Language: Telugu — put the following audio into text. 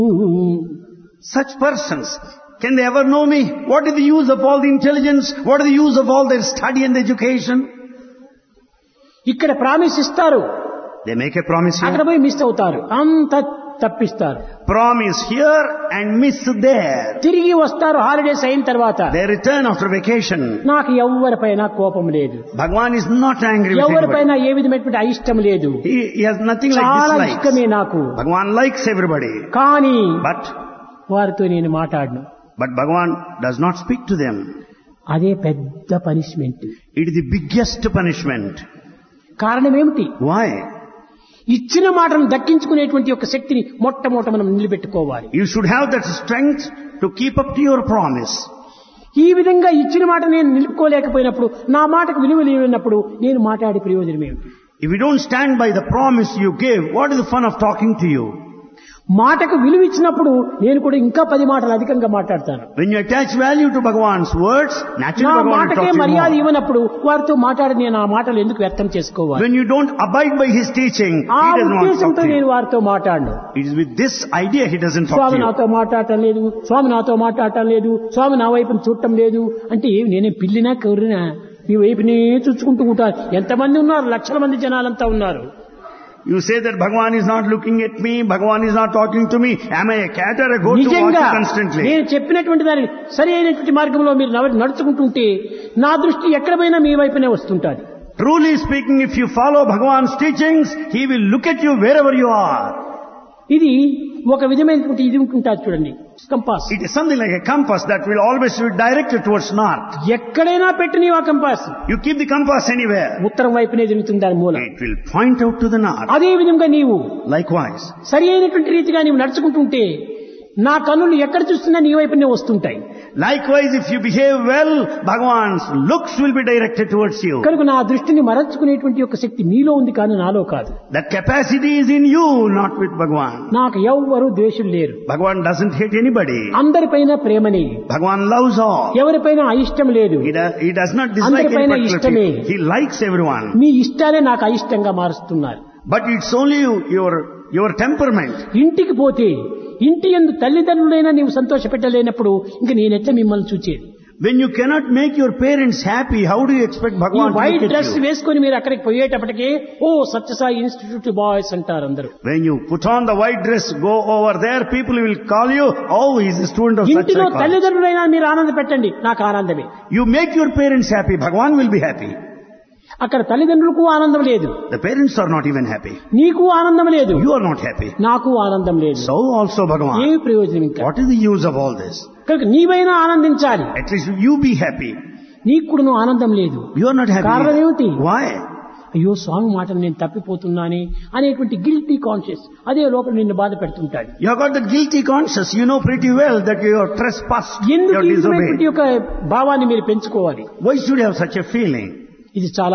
Such persons, can they ever know me? What is the use of all the intelligence? What is the use of all their study and education? ఇక్కడ ప్రామిస్ ఇస్తారు, They make a promise అక్కడ here, పోయి మిస్ అవుతారు, అంత తప్పిస్తారు. promise here and miss there. తిరిగి వస్తారు హాలిడేస్ అయిన తర్వాత. They return after vacation. నాకు ఎవరిపైన కోపం లేదు, Bhagavan is not angry with anybody. ఎవరిపైన ఏ విధమైనటువంటి అయిష్టం లేదు, He has nothing like చాలా dislikes. ఇష్టమే నాకు. Bhagavan likes everybody. కానీ But వారితో నేను మాట్లాడను. Bhagavan does not speak to them. అదే పెద్ద punishment. It is the biggest punishment. కారణం ఏమిటి? Why? ఇచ్చిన మాటను దక్కించుకునేటువంటి యొక్క శక్తిని మొట్టమొదట మనం నిలబెట్టుకోవాలి. You should have that strength to keep up to your promise. ఈ విధంగా ఇచ్చిన మాట నేను నిలుపుకోలేకపోయినప్పుడు, నా మాటకు విలువ లేనప్పుడు నేను మాట్లాడే ప్రయోజనం ఏమిటి? If you don't stand by the promise you gave, what is the fun of talking to you? మాటకు విలువ ఇచ్చినప్పుడు నేను కూడా ఇంకా 10 మాటలు అధికంగా మాట్లాడతాను. When you attach value to Bhagavan's words, నా naturally Bhagavan will మాటకే talk to you మర్యాద more. ఇవ్వనప్పుడు వారితో మాట్లాడి నేను ఆ మాటలు ఎందుకు వ్యర్థం చేసుకోవాలి? When you don't abide by his teaching, ఆ he does not talk ఉద్దేశంతో to నేను you. వారితో మాట్లాడను. It is with this idea he doesn't talk Swamy to you. నాతో మాట్లాడటం లేదు, స్వామి నాతో మాట్లాడటం లేదు, స్వామి నా వైపుని చూడటం లేదు అంటే ఏమి నేనే పిల్లినా కౌరినా మీ వైపునే చూసుకుంటూ ఉంటారు. ఎంతమంది ఉన్నారు? లక్షల మంది జనాలంతా ఉన్నారు. You say that Bhagavan is not looking at me, Bhagavan is not talking to me. Am I a cat or a goat to watch నిజంగా you constantly? నేను చెప్పినటువంటి దాని సరి అయినటువంటి మార్గంలో మీరు నడుచుకుంటుంటే నా దృష్టి ఎక్కడ పోయినా మీ వైపునే వస్తుంటాది. Truly speaking, if you follow Bhagavan's teachings, he will look at you wherever you are. ఇది ఒక విధమైనటువంటి ఇది ఉంటుంటారు చూడండి, compass. It is something like a compass that will always be directed towards north. ఎక్కడైనా పెట్టిన ఆ compass You keep the compass anywhere, ఉత్తరం వైపునే తిరుగుతుంది దాని మూల. it will point out to the north. అదే విధంగా నీవు Likewise, సరి అయినటువంటి రీతిగా నీవు నడుచుకుంటుంటే నా కన్నులు ఎక్కడ చూస్తున్నా నీ వైపునే వస్తుంటాయి. likewise, if you behave well, Bhagavan's looks will be directed towards you. కనుక నా దృష్టిని మరల్చుకునేటువంటి యొక్క శక్తి నీలో ఉంది కానీ నాలో కాదు. That capacity is in you, not with Bhagavan. నాకు ఎవ్వరూ ద్వేషులు లేరు, Bhagavan doesn't hate anybody. అందరిపైన ప్రేమని, Bhagavan loves all. ఎవరిపైన అయిష్టం లేదు. He does not dislike any అందరిపైన particular ఇష్టమే. people. He likes everyone. మీ ఇష్టాలే నాకు అయిష్టంగా మారుస్తున్నారు. But it's only your temperament. ఇంటికి పోతే ఇంటి యందు తల్లిదండ్రులైనా నీవు సంతోష పెట్టలేనప్పుడు ఇంక నేనెట్లా మిమ్మల్ని చూచేది? When you cannot make your parents happy, how do you expect ఈ Bhagavan to white look at dress you? వేసుకొని మీరు అక్కడికి పోయేటప్పటికే ఓ సత్యసాయి ఇన్స్టిట్యూట్ బాయ్స్ అంటారు అందరూ. When you put on the white dress, go over there, people will call you, oh, he's a student of such ఇంటిలో college. తల్లిదండ్రులైనా మీరు ఆనంద పెట్టండి, నాకు ఆనందమే. You make your parents happy, Bhagavan will be happy. అక్కడ తల్లిదండ్రులకు ఆనందం లేదు, The parents are not even happy. నీకు ఆనందం లేదు, You are not happy. నాకు ఆనందం లేదు. So also Bhagavan. ఏమి ప్రయోజనం ఇంకా? What is the use of all this? కనుక నీవైనా ఆనందించాలి, At least you be happy. నీకు కూడా నువ్వు ఆనందం లేదు. You are not happy. కారణం ఏమిటి? Why? అయ్యో స్వామి మాటను నేను తప్పిపోతున్నానే అనేటువంటి గిల్టీ కాన్షియస్ అదే లోపల నిన్ను బాధ పెడుతుంటాడు. You have got the guilty conscience. You know pretty well that you are trespassed. You ఎందుకు are ఈ విధమైనటువంటి disobeyed. యొక్క భావాన్ని మీరు పెంచుకోవాలి? Why should you have such a feeling? ఇది చాలా